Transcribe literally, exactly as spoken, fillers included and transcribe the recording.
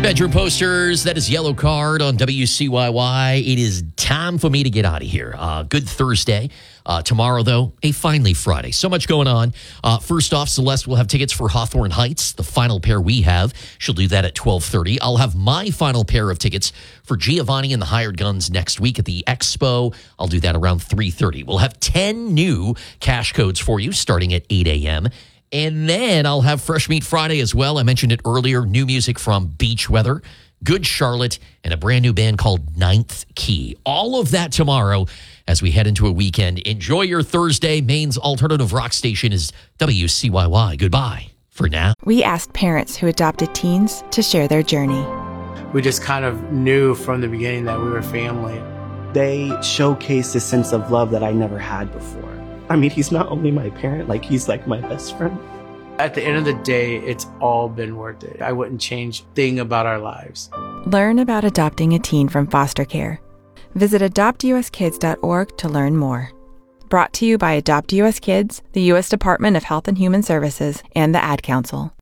Bedroom posters, that is Yellow Card on W C Y Y. It is time for me to get out of here. Uh, good Thursday. Uh, tomorrow, though, a finally Friday. So much going on. Uh, first off, Celeste will have tickets for Hawthorne Heights, the final pair we have. She'll do that at twelve thirty. I'll have my final pair of tickets for Giovanni and the Hired Guns next week at the Expo. I'll do that around three thirty. We'll have ten new cash codes for you starting at eight a.m., and then I'll have Fresh Meat Friday as well. I mentioned it earlier. New music from Beach Weather, Good Charlotte, and a brand new band called Ninth Key. All of that tomorrow as we head into a weekend. Enjoy your Thursday. Maine's alternative rock station is W C Y Y. Goodbye for now. We asked parents who adopted teens to share their journey. We just kind of knew from the beginning that we were family. They showcased a sense of love that I never had before. I mean, he's not only my parent, like he's like my best friend. At the end of the day, it's all been worth it. I wouldn't change a thing about our lives. Learn about adopting a teen from foster care. Visit adopt u s kids dot org to learn more. Brought to you by Adopt U S Kids, the U S Department of Health and Human Services, and the Ad Council.